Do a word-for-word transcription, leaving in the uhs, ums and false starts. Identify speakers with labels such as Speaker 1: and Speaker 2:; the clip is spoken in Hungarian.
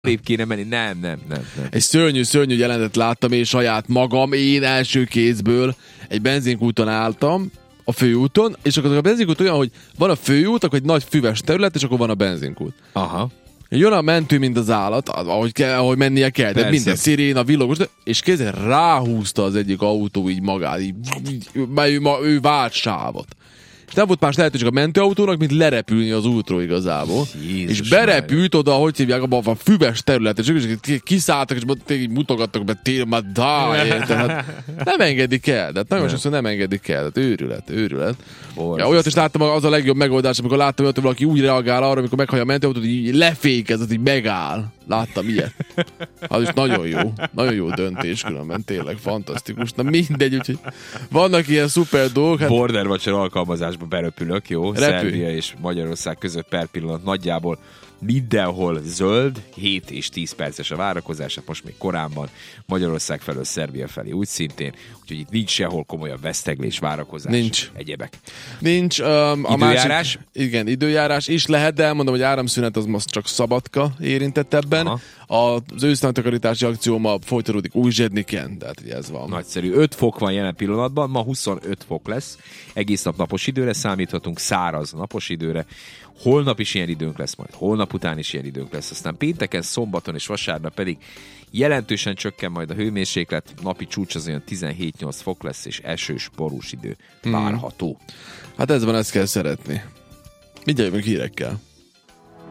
Speaker 1: Épp kéne menni. Nem, nem, nem, nem.
Speaker 2: Egy szörnyű, szörnyű jelenetet láttam én saját magam, én első kézből egy benzinkúton álltam, a főúton, és akkor a benzinkút olyan, hogy van a főút, akkor egy nagy füves terület, és akkor van a benzinkút.
Speaker 1: Aha.
Speaker 2: Jön a mentő, mint az állat, ahogy, kell, ahogy mennie kell, de minden szirén, a villogos, és kézzel ráhúzta az egyik autó így magát, így, így, ő, ő vált sávot. És nem volt más lehetőség a mentőautónak, mint lerepülni az útról igazából. Jézus, és berepült oda, hogy hívják, abban a füves területet, és kiszálltak, és mutogattak be, tél, már dáj, hát nem engedik el, de nagyon sokszor nem engedik el, tehát őrület, őrület. Ja, olyat is láttam, az a legjobb megoldás, amikor láttam olyat, hogy valaki úgy reagál arra, amikor meghallja a mentőautót, hogy így lefékez, az így megáll. Láttam ilyet. Az is nagyon jó. Nagyon jó döntés különben, tényleg fantasztikus. Na mindegy, úgyhogy vannak ilyen szuper dolgok. Hát...
Speaker 1: Border Watcher alkalmazásba beröpülök, jó? Repül. Szerbia és Magyarország között per pillanat nagyjából mindenhol zöld, hét és tíz perces a várakozás, most még korábban Magyarország felől Szerbia felé úgy szintén, úgyhogy itt nincs sehol komolyabb veszteglés, várakozás,
Speaker 2: nincs.
Speaker 1: Egyebek.
Speaker 2: Nincs. Um, a
Speaker 1: időjárás?
Speaker 2: Másik, igen, időjárás is lehet, de elmondom, hogy áramszünet az most csak Szabadka érintett ebben. Aha. Az ősztantakarítási akció ma folytatódik Újzsedniken, tehát ez van.
Speaker 1: Nagyszerű. öt fok van jelen pillanatban, ma huszonöt fok lesz, egész nap napos időre számíthatunk, száraz napos időre. Holnap is ilyen időnk lesz majd, holnap után is ilyen időnk lesz, aztán pénteken, szombaton és vasárnap pedig jelentősen csökken majd a hőmérséklet, napi csúcs az olyan tizenhét-nyolc fok lesz, és esős, borús idő várható.
Speaker 2: Hmm. Hát ez van, ezt kell szeretni. Mindjárt jövünk hírekkel.